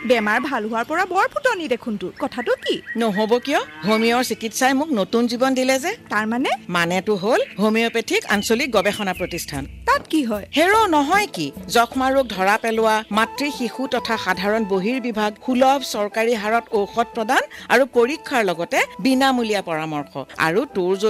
বেমাৰ ভাল হোৱাৰ পৰা বৰ ফুটনি দেখোন তোৰ কথাটো কি নহ'ব কিয় হোমিঅ'ৰ চিকিৎসাই মোক নতুন জীৱন দিলে যে তাৰ মানেটো হ'ল হোমিঅ'পেথিক আঞ্চলিক গৱেষণা প্ৰতিষ্ঠান তাত কি হয় হেৰ নহয় কি যক্ষ্মা ৰোগ ধৰা পেলোৱা মাতৃ শিশু তথা সাধাৰণ বহিৰ্বিভাগ সুলভ চৰকাৰী হাৰত ঔষধ প্ৰদান আৰু পৰীক্ষাৰ লগতে বিনামূলীয়া পৰামৰ্শ আৰু তোৰ